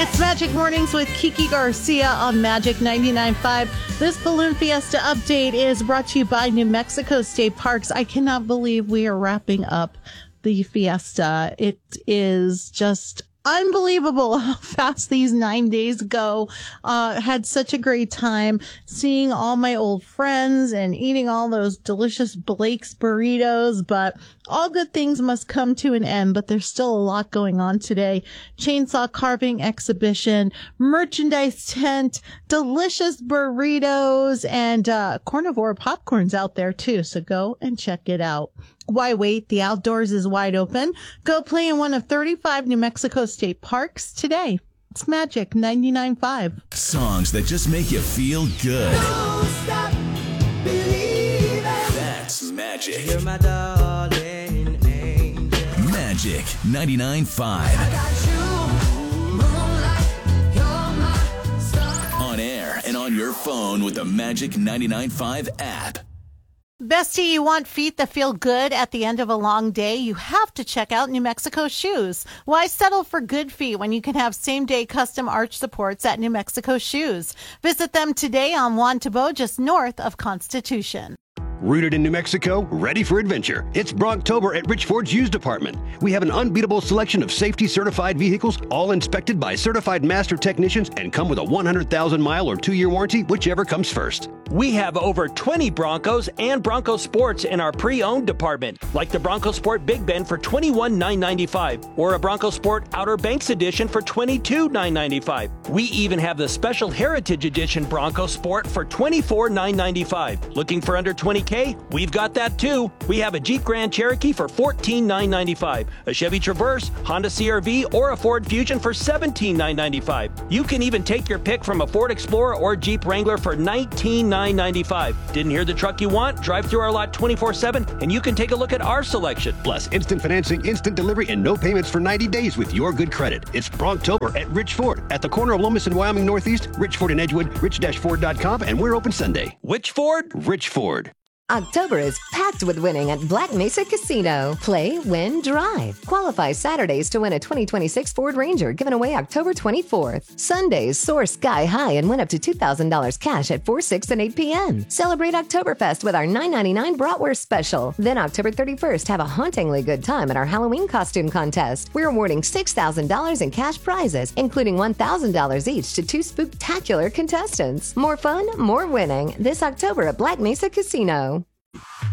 It's Magic Mornings with Kiki Garcia on Magic 99.5. This Balloon Fiesta update is brought to you by New Mexico State Parks. I cannot believe we are wrapping up the fiesta. It is just unbelievable how fast these 9 days go. Had such a great time seeing all my old friends and eating all those delicious Blake's burritos, but all good things must come to an end, but there's still a lot going on today. Chainsaw carving exhibition, merchandise tent, delicious burritos, and carnivore popcorns out there too, so go and check it out. Why wait? The outdoors is wide open. Go play in one of 35 New Mexico State Parks today. It's Magic 99.5. Songs that just make you feel good. Don't stop believing. That's Magic. You're my darling angel. Magic 99.5. I got you, moonlight, you're my star. On air and on your phone with the Magic 99.5 app. Bestie, you want feet that feel good at the end of a long day? You have to check out New Mexico Shoes. Why settle for good feet when you can have same-day custom arch supports at New Mexico Shoes? Visit them today on Juan Tabo, just north of Constitution. Rooted in New Mexico, ready for adventure. It's Brocktober at Rich Ford's Used Department. We have an unbeatable selection of safety-certified vehicles, all inspected by certified master technicians and come with a 100,000-mile or 2-year warranty, whichever comes first. We have over 20 Broncos and Bronco Sports in our pre-owned department, like the Bronco Sport Big Bend for $21,995 or a Bronco Sport Outer Banks Edition for $22,995. We even have the Special Heritage Edition Bronco Sport for $24,995. Looking for under $20K? We've got that too. We have a Jeep Grand Cherokee for $14,995, a Chevy Traverse, Honda CR-V, or a Ford Fusion for $17,995. You can even take your pick from a Ford Explorer or Jeep Wrangler for $19,995. Didn't hear the truck you want? Drive through our lot 24/7 and you can take a look at our selection. Plus, instant financing, instant delivery, and no payments for 90 days with your good credit. It's Brocktober at Rich Ford at the corner of Lomas and Wyoming Northeast, Rich Ford in Edgewood, rich-ford.com, and we're open Sunday. Which Ford? Rich Ford. October is packed with winning at Black Mesa Casino. Play, win, drive. Qualify Saturdays to win a 2026 Ford Ranger given away October 24th. Sundays soar sky high and win up to $2,000 cash at 4, 6, and 8 p.m. Celebrate Oktoberfest with our $9.99 Bratwurst special. Then October 31st, have a hauntingly good time at our Halloween costume contest. We're awarding $6,000 in cash prizes, including $1,000 each to 2 spooktacular contestants. More fun, more winning. This October at Black Mesa Casino.